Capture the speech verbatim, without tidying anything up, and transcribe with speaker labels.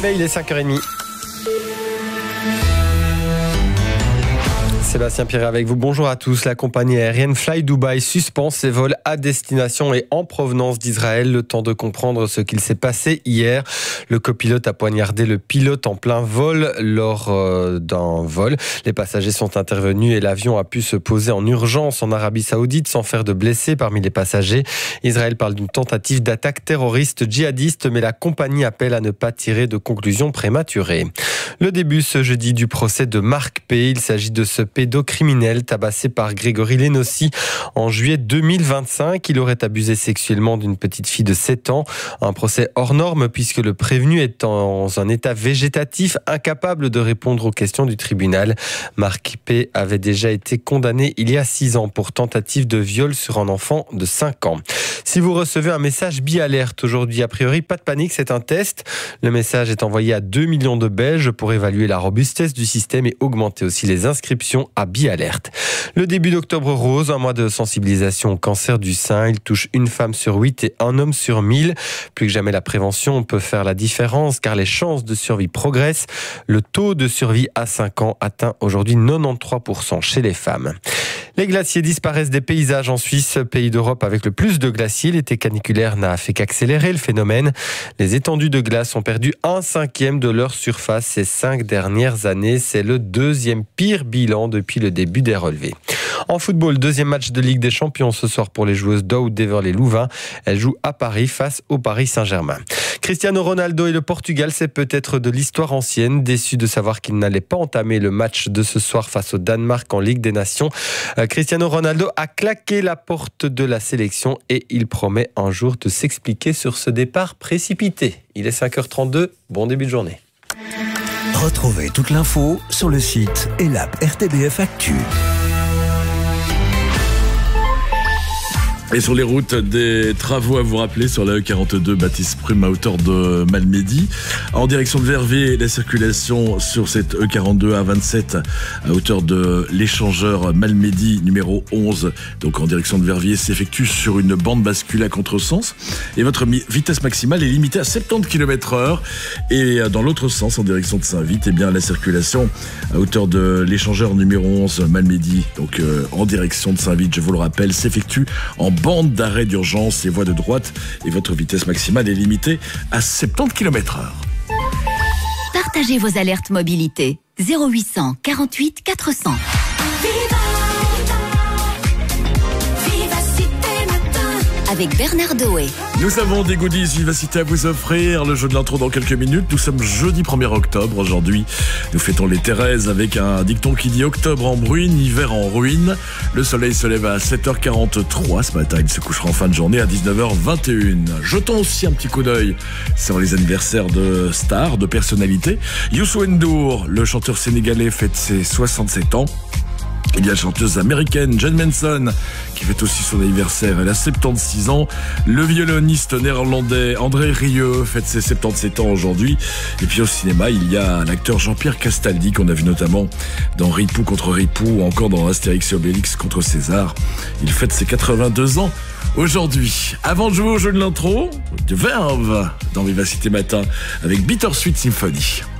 Speaker 1: réveil, il est cinq heures trente. Sébastien Piré avec vous. Bonjour à tous. La compagnie aérienne Fly Dubai suspend ses vols à destination et en provenance d'Israël. Le temps de comprendre ce qu'il s'est passé hier. Le copilote a poignardé le pilote en plein vol lors euh, d'un vol. Les passagers sont intervenus et l'avion a pu se poser en urgence en Arabie Saoudite sans faire de blessés parmi les passagers. Israël parle d'une tentative d'attaque terroriste djihadiste, mais la compagnie appelle à ne pas tirer de conclusions prématurées. Le début ce jeudi du procès de Marc P. Il s'agit de ce pédocriminel tabassé par Grégory Lenossi en juillet deux mille vingt-cinq. Il aurait abusé sexuellement d'une petite fille de sept ans. Un procès hors norme puisque le prévenu est dans un état végétatif, incapable de répondre aux questions du tribunal. Marc P. avait déjà été condamné il y a six ans pour tentative de viol sur un enfant de cinq ans. Si vous recevez un message bi-alerte aujourd'hui, a priori, pas de panique, c'est un test. Le message est envoyé à deux millions de Belges pour évaluer la robustesse du système et augmenter aussi les inscriptions à bi-alerte. Le début d'octobre rose, un mois de sensibilisation au cancer du sein. Il touche une femme sur huit et un homme sur mille. Plus que jamais, la prévention peut faire la différence car les chances de survie progressent. Le taux de survie à cinq ans atteint aujourd'hui quatre-vingt-treize pour cent chez les femmes. Les glaciers disparaissent des paysages en Suisse, pays d'Europe avec le plus de glaciers. L'été caniculaire n'a fait qu'accélérer le phénomène. Les étendues de glace ont perdu un cinquième de leur surface ces cinq dernières années. C'est le deuxième pire bilan depuis le début des relevés. En football, deuxième match de Ligue des Champions ce soir pour les joueuses d'Oud-Deverley-Louvain. Elles jouent à Paris face au Paris Saint-Germain. Cristiano Ronaldo et le Portugal, c'est peut-être de l'histoire ancienne. Déçu de savoir qu'il n'allait pas entamer le match de ce soir face au Danemark en Ligue des Nations. Euh, Cristiano Ronaldo a claqué la porte de la sélection et il promet un jour de s'expliquer sur ce départ précipité. Il est cinq heures trente-deux, bon début de journée.
Speaker 2: Retrouvez toute l'info sur le site et l'app R T B F Actu.
Speaker 3: Et sur les routes, des travaux à vous rappeler sur la E quarante-deux, Baptiste Prüm à hauteur de Malmedy. En direction de Verviers, la circulation sur cette E quarante-deux A vingt-sept à hauteur de l'échangeur Malmedy numéro onze, donc en direction de Verviers, s'effectue sur une bande bascule à contresens. Et votre vitesse maximale est limitée à soixante-dix kilomètres heure. Et dans l'autre sens, en direction de Saint-Vite, eh bien, la circulation à hauteur de l'échangeur numéro onze Malmedy, donc euh, en direction de Saint-Vite, je vous le rappelle, s'effectue en bande d'arrêt d'urgence et voie de droite et votre vitesse maximale est limitée à soixante-dix kilomètres heure.
Speaker 4: Partagez vos alertes mobilité. zéro huit cent quarante-huit quatre cents. Avec Bernard Doé.
Speaker 3: Nous avons des goodies Vivacité à vous offrir. Le jeu de l'intro dans quelques minutes. Nous sommes jeudi premier octobre. Aujourd'hui, nous fêtons les Thérèses avec un dicton qui dit octobre en bruine, hiver en ruine. Le soleil se lève à sept heures quarante-trois ce matin. Il se couchera en fin de journée à dix-neuf heures vingt et une. Jetons aussi un petit coup d'œil sur les anniversaires de stars, de personnalités. Youssou N'Dour, le chanteur sénégalais, fête ses soixante-sept ans. Il y a la chanteuse américaine Jen Manson qui fête aussi son anniversaire, elle a soixante-seize ans. Le violoniste néerlandais André Rieu fête ses soixante-dix-sept ans aujourd'hui. Et puis au cinéma, il y a l'acteur Jean-Pierre Castaldi qu'on a vu notamment dans Ripou contre Ripou ou encore dans Astérix et Obélix contre César. Il fête ses quatre-vingt-deux ans aujourd'hui. Avant de jouer au jeu de l'intro, de Verve dans Vivacité Matin avec Bittersweet Symphony.